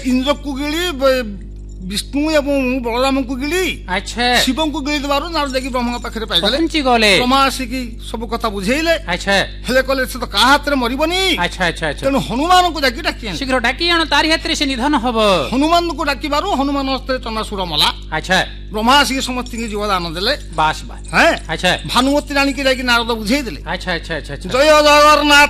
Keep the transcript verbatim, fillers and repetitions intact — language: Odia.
ଇନ୍ଦ୍ରକୁ ଗିଳି ବିଷ୍ଣୁ ଏବଂ ବଳରାମଙ୍କୁ ଗିଳି ଆଚ୍ଛା ଶିବଙ୍କୁ ଗିଳି ଦେବାରୁ ନାରଦ ଯାଇକି ବ୍ରହ୍ମଙ୍କ ପାଖରେ ପାଇଗଲେ ପହଞ୍ଚି ଗଲେ ବ୍ରହ୍ମା ଆସିକି ସବୁ କଥା ବୁଝେଇଲେ ଆଚ୍ଛା ହେଲେ କହିଲେ ସେ ତ କାହା ହାତରେ ମରିବନି ଆଚ୍ଛା ଆଚ୍ଛା ଆଚ୍ଛା ତେଣୁ ହନୁମାନଙ୍କୁ ଡାକି ଡାକି ଆଣିଲେ। ଶୀଘ୍ର ଡାକି ଆଣ ତାରି ହାତରେ ସେ ନିଧନ ହବ। ହନୁମାନଙ୍କୁ ଡାକିବାରୁ ହନୁମାନ ହସ୍ତରେ ଚଣ୍ଡାସୁର ମଲା। ଆଚ୍ଛା ବ୍ରହ୍ମା ଆସିକି ସମସ୍ତଙ୍କୁ ଜୀବଦାନ ଦେଲେ। ବାସ୍ ବାସ୍ ହେଁ ଆଚ୍ଛା ଭାନୁମତୀ ରାଣୀକି ଯାଇକି ନାରଦ ବୁଝେଇ ଦେଲେ। ଆଚ୍ଛା ଆଚ୍ଛା ଆଚ୍ଛା ଜୟ ଜଗନ୍ନାଥ।